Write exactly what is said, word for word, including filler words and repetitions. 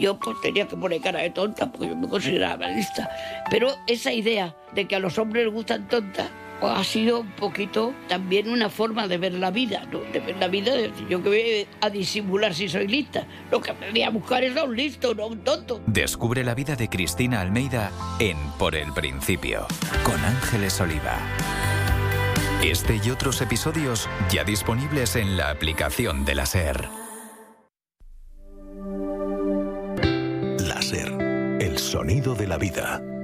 Yo pues tenía que poner cara de tonta porque yo me consideraba lista. Pero esa idea de que a los hombres les gustan tontas pues ha sido un poquito también una forma de ver la vida, ¿no? De ver la vida, de decir, yo que voy a disimular si soy lista. Lo que aprendí a buscar es a un listo, no a un tonto. Descubre la vida de Cristina Almeida en Por el Principio, con Ángeles Oliva. Este y otros episodios ya disponibles en la aplicación de la SER. La SER, el sonido de la vida.